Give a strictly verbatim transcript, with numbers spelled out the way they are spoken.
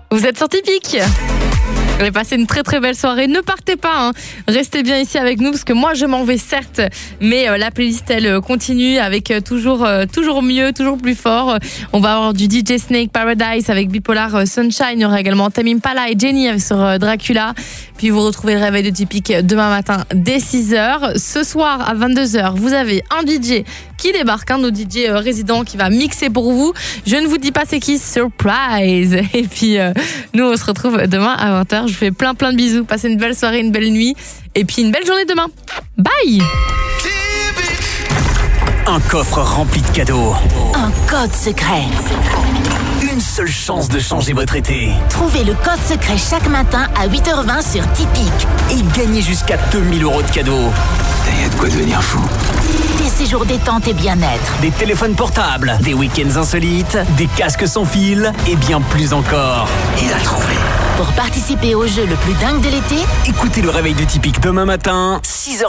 Vous êtes sur Typique. Vous allez passer une très très belle soirée. Ne partez pas, hein. Restez bien ici avec nous parce que moi je m'en vais certes, mais euh, la playlist elle continue avec euh, toujours euh, toujours mieux, toujours plus fort. On va avoir du D J Snake Paradise avec Bipolar euh, Sunshine. Il y aura également Tame Impala et Jenny sur euh, Dracula. Puis vous retrouvez le réveil de Typique demain matin dès six heures. Ce soir à vingt-deux heures, vous avez un D J qui débarque, un de nos D J euh, résidents qui va mixer pour vous. Je ne vous dis pas c'est qui, surprise. Et puis euh, nous on se retrouve demain à vingt heures. Je vous fais plein plein de bisous. Passez une belle soirée, une belle nuit. Et puis une belle journée demain. Bye. Un coffre rempli de cadeaux. Un code secret. Une seule chance de changer votre été. Trouvez le code secret chaque matin à huit heures vingt sur Typique. Et gagnez jusqu'à deux mille euros de cadeaux. Il y a de quoi devenir fou. Des séjours détente et bien-être. Des téléphones portables, des week-ends insolites, des casques sans fil et bien plus encore. Il a trouvé. Pour participer au jeu le plus dingue de l'été, Écoutez le réveil de Typique demain matin, six heures.